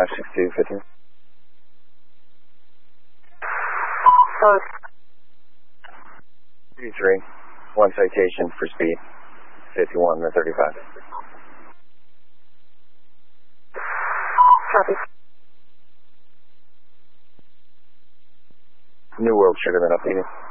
6215. Close. 23. One citation for speed. 51 to 35. Copy. New World should have been updated.